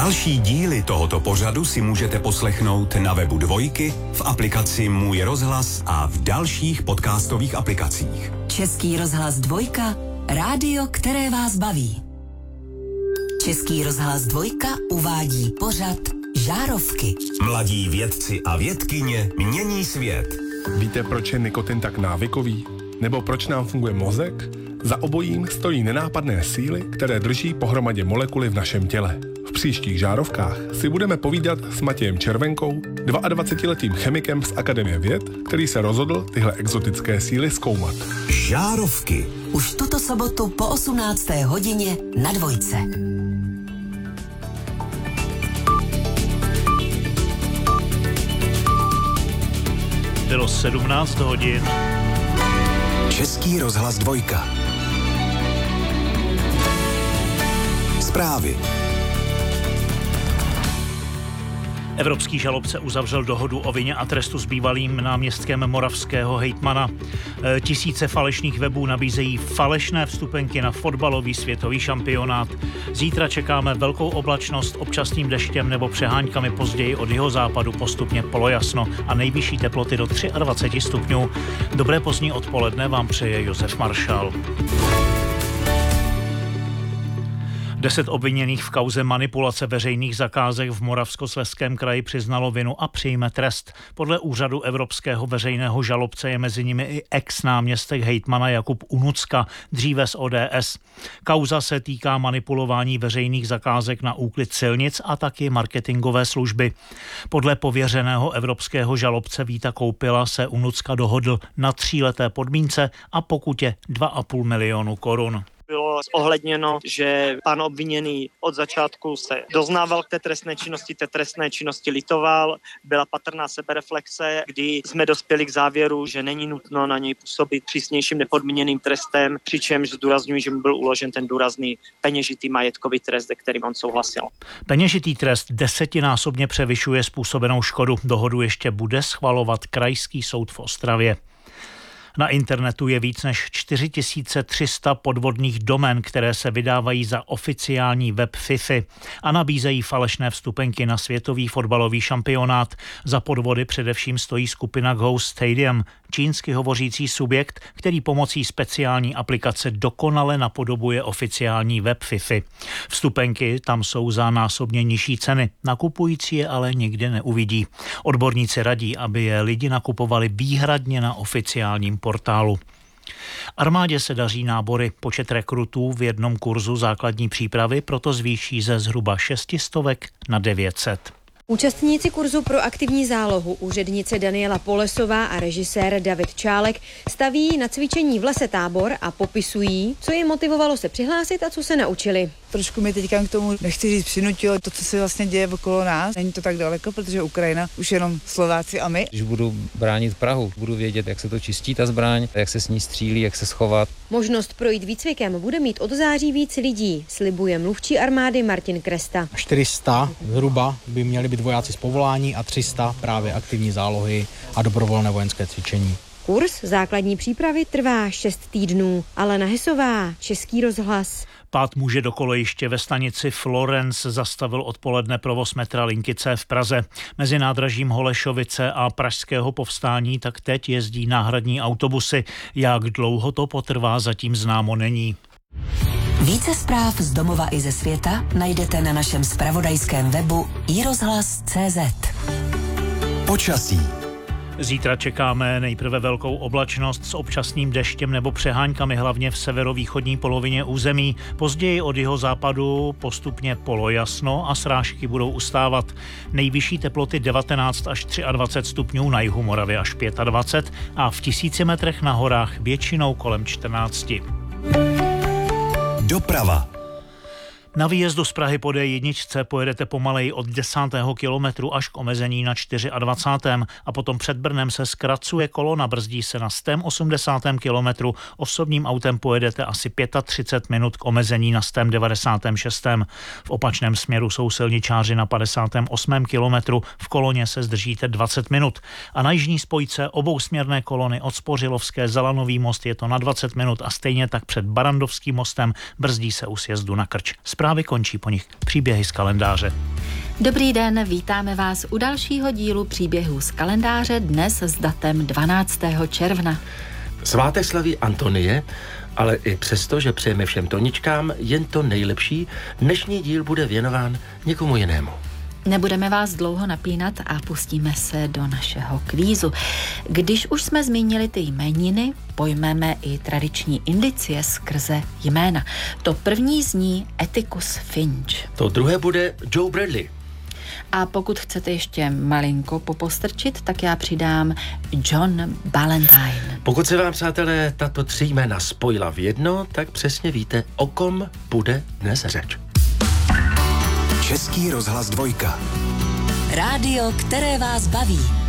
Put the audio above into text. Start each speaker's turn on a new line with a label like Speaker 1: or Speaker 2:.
Speaker 1: Další díly tohoto pořadu si můžete poslechnout na webu Dvojky, v aplikaci Můj rozhlas a v dalších podcastových aplikacích.
Speaker 2: Český rozhlas Dvojka, rádio, které vás baví. Český rozhlas Dvojka uvádí pořad Žárovky.
Speaker 1: Mladí vědci a vědkyně mění svět.
Speaker 3: Víte, proč je nikotin tak návykový? Nebo proč nám funguje mozek? Za obojím stojí nenápadné síly, které drží pohromadě molekuly v našem těle. V příštích Žárovkách si budeme povídat s Matějem Červenkou, 22letým chemikem z Akademie věd, který se rozhodl tyhle exotické síly zkoumat.
Speaker 1: Žárovky.
Speaker 2: Už tuto sobotu po 18. hodině na Dvojce.
Speaker 4: Bylo 17 hodin.
Speaker 1: Český rozhlas Dvojka. Zprávy.
Speaker 4: Evropský žalobce uzavřel dohodu o vině a trestu s bývalým náměstkem moravského hejtmana. Tisíce falešných webů nabízejí falešné vstupenky na fotbalový světový šampionát. Zítra čekáme velkou oblačnost, občasným deštěm nebo přeháňkami, později od jihozápadu postupně polojasno a nejvyšší teploty do 23 stupňů. Dobré pozdní odpoledne vám přeje Josef Maršal. 10 obviněných v kauze manipulace veřejných zakázek v Moravskoslezském kraji přiznalo vinu a přijme trest. Podle úřadu Evropského veřejného žalobce je mezi nimi i ex-náměstek hejtmana Jakub Unucka, dříve z ODS. Kauza se týká manipulování veřejných zakázek na úklid silnic a taky marketingové služby. Podle pověřeného evropského žalobce Víta Koupila se Unucka dohodl na 3leté podmínce a pokutě 2,5 milionu korun.
Speaker 5: Bylo zohledněno, že pan obviněný od začátku se doznával k té trestné činnosti litoval, byla patrná sebereflexe, kdy jsme dospěli k závěru, že není nutno na něj působit přísnějším nepodmíněným trestem, přičemž zdůrazňuji, že mu byl uložen ten důrazný peněžitý majetkový trest, se kterým on souhlasil.
Speaker 4: Peněžitý trest 10násobně převyšuje způsobenou škodu. Dohodu ještě bude schvalovat Krajský soud v Ostravě. Na internetu je víc než 4300 podvodných domén, které se vydávají za oficiální web FIFA a nabízejí falešné vstupenky na světový fotbalový šampionát. Za podvody především stojí skupina Ghost Stadium, čínsky hovořící subjekt, který pomocí speciální aplikace dokonale napodobuje oficiální web FIFA. Vstupenky tam jsou za násobně nižší ceny, nakupující je ale nikdy neuvidí. Odborníci radí, aby je lidi nakupovali výhradně na oficiálním portálu. Armádě se daří nábory. Počet rekrutů v jednom kurzu základní přípravy proto zvýší ze zhruba 600 na 900.
Speaker 6: Účastníci kurzu pro aktivní zálohu, úřednice Daniela Polesová a režisér David Čálek staví na cvičení v lese tábor a popisují, co je motivovalo se přihlásit a co se naučili.
Speaker 7: Trošku mě teďka k tomu, nechci říct, přinutilo to, co se vlastně děje okolo nás. Není to tak daleko, protože Ukrajina už jenom Slováci a my.
Speaker 8: Když budu bránit Prahu, budu vědět, jak se to čistí ta zbraň, jak se s ní střílí, jak se schovat.
Speaker 6: Možnost projít výcvikem bude mít od září víc lidí, slibuje mluvčí armády Martin Kresta.
Speaker 9: 400 zhruba by měli být vojáci z povolání a 300 právě aktivní zálohy a dobrovolné vojenské cvičení.
Speaker 6: Kurs základní přípravy trvá 6 týdnů. Alena Hesová, Český rozhlas.
Speaker 4: Pád muže do kolejiště ve stanici Florence zastavil odpoledne provoz metra linky C v Praze. Mezi nádražím Holešovice a Pražského Povstání tak teď jezdí náhradní autobusy. Jak dlouho to potrvá, zatím známo není.
Speaker 2: Více zpráv z domova i ze světa najdete na našem zpravodajském webu iRozhlas.cz.
Speaker 1: Počasí.
Speaker 4: Zítra čekáme nejprve velkou oblačnost s občasným deštěm nebo přeháňkami, hlavně v severovýchodní polovině území. Později od jihozápadu postupně polojasno a srážky budou ustávat. Nejvyšší teploty 19 až 23 stupňů, na jihu Moravy až 25 a v 1000 metrech na horách většinou kolem 14.
Speaker 1: Doprava.
Speaker 4: Na výjezdu z Prahy po D1 pojedete pomaleji od 10. kilometru až k omezení na 24. a potom před Brnem se zkracuje kolona, brzdí se na 180. kilometru. Osobním autem pojedete asi 35 minut k omezení na 196. V opačném směru jsou silničáři na 58. kilometru, v koloně se zdržíte 20 minut. A na jižní spojce obousměrné kolony od Spořilovské Zelanový most je to na 20 minut a stejně tak před Barandovským mostem brzdí se u sjezdu na Krč. Zprávy končí, po nich příběhy z kalendáře.
Speaker 10: Dobrý den, vítáme vás u dalšího dílu příběhů z kalendáře, dnes s datem 12. června.
Speaker 11: Svátek slaví Antonie, ale i přesto, že přejeme všem Toničkám jen to nejlepší, dnešní díl bude věnován někomu jinému.
Speaker 10: Nebudeme vás dlouho napínat a pustíme se do našeho kvízu. Když už jsme zmínili ty jmeniny, pojmeme i tradiční indicie skrze jména. To první zní Atticus Finch.
Speaker 11: To druhé bude Joe Bradley.
Speaker 10: A pokud chcete ještě malinko popostrčit, tak já přidám John Ballantyne.
Speaker 11: Pokud se vám, přátelé, tato 3 jména spojila v jedno, tak přesně víte, o kom bude dnes řeč.
Speaker 1: Český rozhlas 2.
Speaker 2: Rádio, které vás baví.